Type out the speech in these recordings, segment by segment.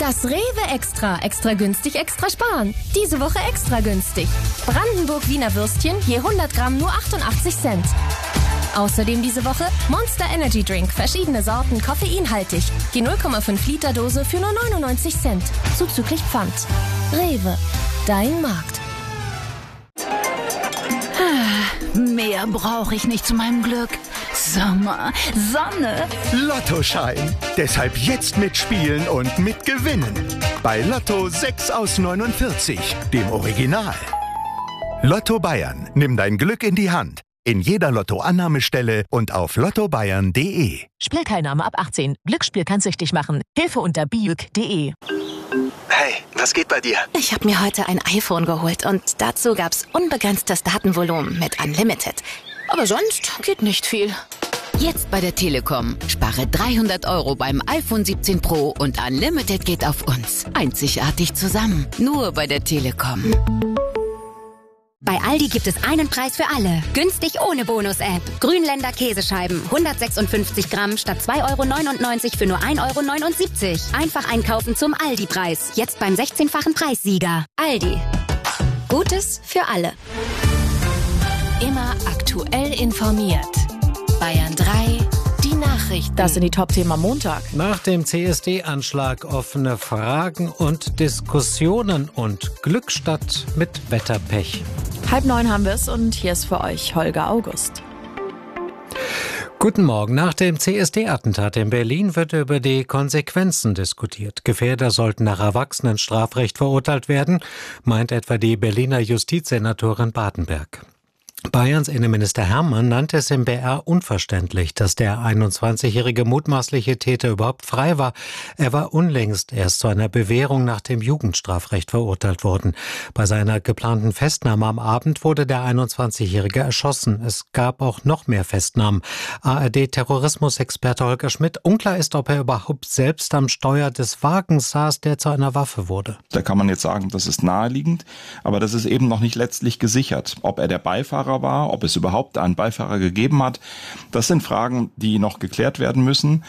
Das Rewe Extra. Extra günstig, extra sparen. Diese Woche extra günstig. Brandenburg-Wiener Würstchen je 100 Gramm nur 88 Cent. Außerdem diese Woche Monster Energy Drink. Verschiedene Sorten, koffeinhaltig. Die 0,5 Liter Dose für nur 99 Cent. Zuzüglich Pfand. Rewe. Dein Markt. Mehr brauche ich nicht zu meinem Glück. Sommer, Sonne. Lottoschein. Deshalb jetzt mitspielen und mitgewinnen. Bei Lotto 6 aus 49, dem Original. Lotto Bayern. Nimm dein Glück in die Hand. In jeder Lotto-Annahmestelle und auf lottobayern.de. Spielteilnahme ab 18. Glücksspiel kann süchtig machen. Hilfe unter biüg.de. Hey, was geht bei dir? Ich habe mir heute ein iPhone geholt und dazu gab's unbegrenztes Datenvolumen mit Unlimited. Aber sonst geht nicht viel. Jetzt bei der Telekom. Spare 300 € beim iPhone 17 Pro und Unlimited geht auf uns. Einzigartig zusammen. Nur bei der Telekom. Bei Aldi gibt es einen Preis für alle. Günstig ohne Bonus-App. Grünländer Käsescheiben. 156 Gramm statt 2,99 € für nur 1,79 €. Einfach einkaufen zum Aldi-Preis. Jetzt beim 16-fachen Preissieger. Aldi. Gutes für alle. Immer aktuell informiert. Bayern 3, die Nachrichten. Das sind die Top-Themen am Montag. Nach dem CSD-Anschlag offene Fragen und Diskussionen und Glückstadt mit Wetterpech. 8:30 haben wir es und hier ist für euch Holger August. Guten Morgen. Nach dem CSD-Attentat in Berlin wird über die Konsequenzen diskutiert. Gefährder sollten nach Erwachsenenstrafrecht verurteilt werden, meint etwa die Berliner Justizsenatorin Bartenberg. Bayerns Innenminister Hermann nannte es im BR unverständlich, dass der 21-jährige mutmaßliche Täter überhaupt frei war. Er war unlängst erst zu einer Bewährung nach dem Jugendstrafrecht verurteilt worden. Bei seiner geplanten Festnahme am Abend wurde der 21-jährige erschossen. Es gab auch noch mehr Festnahmen. ARD-Terrorismusexperte Holger Schmidt. Unklar ist, ob er überhaupt selbst am Steuer des Wagens saß, der zu einer Waffe wurde. Da kann man jetzt sagen, das ist naheliegend, aber das ist eben noch nicht letztlich gesichert. Ob er der Beifahrer war, ob es überhaupt einen Beifahrer gegeben hat, das sind Fragen, die noch geklärt werden müssen.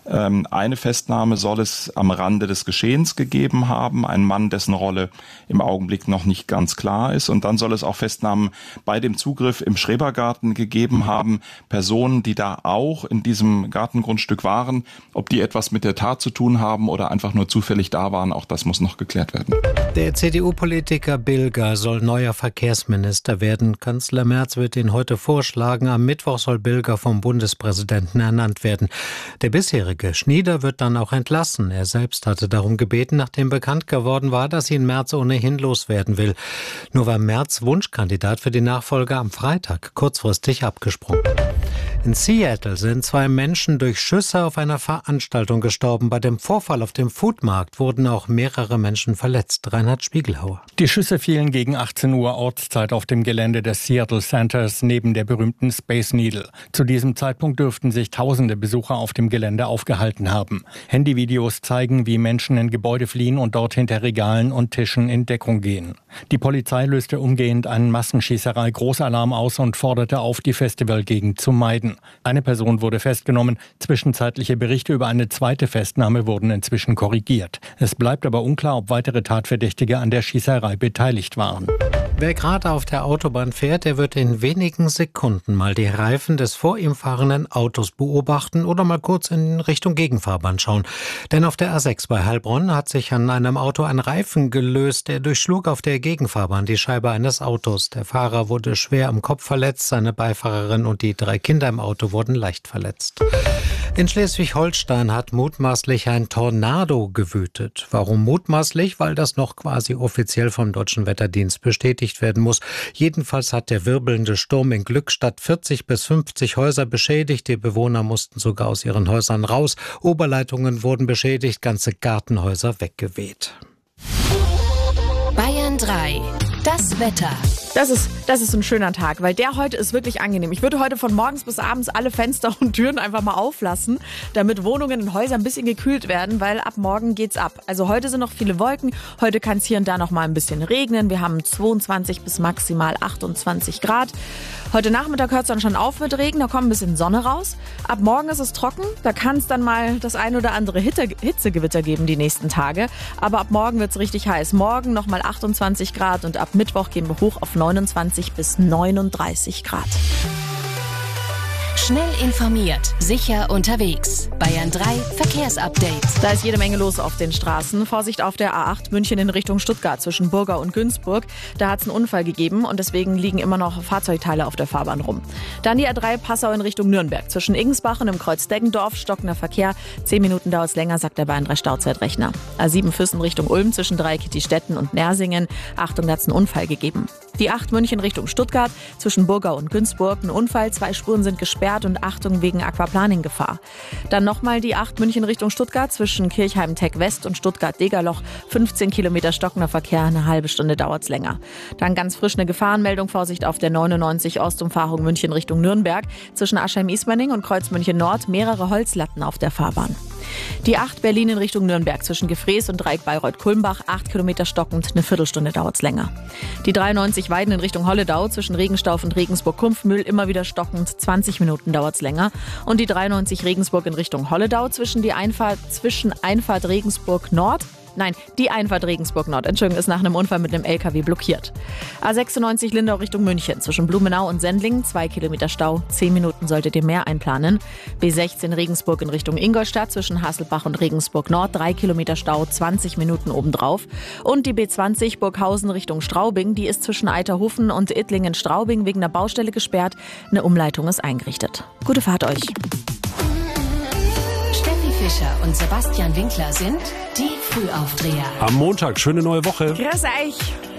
Eine Festnahme soll es am Rande des Geschehens gegeben haben, ein Mann, dessen Rolle im Augenblick noch nicht ganz klar ist. Und dann soll es auch Festnahmen bei dem Zugriff im Schrebergarten gegeben haben, Personen, die da auch in diesem Gartengrundstück waren. Ob die etwas mit der Tat zu tun haben oder einfach nur zufällig da waren, auch das muss noch geklärt werden. Der CDU-Politiker Bilger soll neuer Verkehrsminister werden. Kanzler Merz wird ihn heute vorschlagen. Am Mittwoch soll Bilger vom Bundespräsidenten ernannt werden. Der bisherige Schnieder wird dann auch entlassen. Er selbst hatte darum gebeten, nachdem bekannt geworden war, dass ihn Merz ohnehin loswerden will. Nur war Merz Wunschkandidat für die Nachfolge am Freitag kurzfristig abgesprungen. In Seattle sind 2 Menschen durch Schüsse auf einer Veranstaltung gestorben. Bei dem Vorfall auf dem Foodmarkt wurden auch mehrere Menschen verletzt. Reinhard Spiegelhauer. Die Schüsse fielen gegen 18 Uhr Ortszeit auf dem Gelände des Seattle Centers neben der berühmten Space Needle. Zu diesem Zeitpunkt dürften sich tausende Besucher auf dem Gelände aufgehalten haben. Handyvideos zeigen, wie Menschen in Gebäude fliehen und dort hinter Regalen und Tischen in Deckung gehen. Die Polizei löste umgehend einen Massenschießerei-Großalarm aus und forderte auf, die Festivalgegend zu meiden. Eine Person wurde festgenommen. Zwischenzeitliche Berichte über eine zweite Festnahme wurden inzwischen korrigiert. Es bleibt aber unklar, ob weitere Tatverdächtige an der Schießerei beteiligt waren. Wer gerade auf der Autobahn fährt, der wird in wenigen Sekunden mal die Reifen des vor ihm fahrenden Autos beobachten oder mal kurz in Richtung Gegenfahrbahn schauen. Denn auf der A6 bei Heilbronn hat sich an einem Auto ein Reifen gelöst, der durchschlug auf der Gegenfahrbahn die Scheibe eines Autos. Der Fahrer wurde schwer am Kopf verletzt, seine Beifahrerin und die 3 Kinder im Auto wurden leicht verletzt. In Schleswig-Holstein hat mutmaßlich ein Tornado gewütet. Warum mutmaßlich? Weil das noch quasi offiziell vom Deutschen Wetterdienst bestätigt werden muss. Jedenfalls hat der wirbelnde Sturm in Glückstadt 40 bis 50 Häuser beschädigt. Die Bewohner mussten sogar aus ihren Häusern raus. Oberleitungen wurden beschädigt, ganze Gartenhäuser weggeweht. Bayern 3, das Wetter. Das ist ein schöner Tag, weil der heute ist wirklich angenehm. Ich würde heute von morgens bis abends alle Fenster und Türen einfach mal auflassen, damit Wohnungen und Häuser ein bisschen gekühlt werden, weil ab morgen geht's ab. Also heute sind noch viele Wolken, heute kann es hier und da noch mal ein bisschen regnen. Wir haben 22 bis maximal 28 Grad. Heute Nachmittag hört es dann schon auf mit Regen, da kommt ein bisschen Sonne raus. Ab morgen ist es trocken, da kann es dann mal das ein oder andere Hitzegewitter geben die nächsten Tage. Aber ab morgen wird es richtig heiß. Morgen nochmal 28 Grad und ab Mittwoch gehen wir hoch auf 29 bis 39 Grad. Schnell informiert, sicher unterwegs. Bayern 3 Verkehrsupdate. Da ist jede Menge los auf den Straßen. Vorsicht auf der A8 München in Richtung Stuttgart zwischen Burgau und Günzburg. Da hat es einen Unfall gegeben und deswegen liegen immer noch Fahrzeugteile auf der Fahrbahn rum. Dann die A3 Passau in Richtung Nürnberg. Zwischen Ingensbach und dem Kreuz Deggendorf stockender Verkehr. 10 Minuten dauert es länger, sagt der Bayern 3 Stauzeitrechner. A7 Füssen Richtung Ulm zwischen Dreieckittistetten und Nersingen. Achtung, da hat es einen Unfall gegeben. Die 8 München Richtung Stuttgart zwischen Burgau und Günzburg. Ein Unfall, 2 Spuren sind gesperrt und Achtung wegen Aquaplaning-Gefahr. Dann nochmal die 8 München Richtung Stuttgart zwischen Kirchheim-Tech West und Stuttgart-Degerloch. 15 Kilometer stockender Verkehr, eine halbe Stunde dauert's länger. Dann ganz frisch eine Gefahrenmeldung, Vorsicht auf der 99 Ostumfahrung München Richtung Nürnberg. Zwischen Aschheim-Ismaning und Kreuz München Nord mehrere Holzlatten auf der Fahrbahn. Die 8 Berlin in Richtung Nürnberg zwischen Gefrees und Dreieck Bayreuth-Kulmbach, 8 Kilometer stockend, eine Viertelstunde dauert's länger. Die 93 Weiden in Richtung Holledau zwischen Regenstauf und Regensburg-Kumpfmühl immer wieder stockend, 20 Minuten dauert's länger. Und die 93 Regensburg in Richtung Holledau zwischen Einfahrt Regensburg Nord. Nein, die Einfahrt Regensburg Nord, Entschuldigung, ist nach einem Unfall mit einem LKW blockiert. A96 Lindau Richtung München, zwischen Blumenau und Sendling, 2 Kilometer Stau, 10 Minuten solltet ihr mehr einplanen. B16 Regensburg in Richtung Ingolstadt, zwischen Hasselbach und Regensburg Nord, 3 Kilometer Stau, 20 Minuten obendrauf. Und die B20 Burghausen Richtung Straubing, die ist zwischen Eiterhofen und Ittlingen-Straubing wegen einer Baustelle gesperrt. Eine Umleitung ist eingerichtet. Gute Fahrt euch. Fischer und Sebastian Winkler sind die Frühaufdreher. Am Montag, schöne neue Woche. Grüß euch.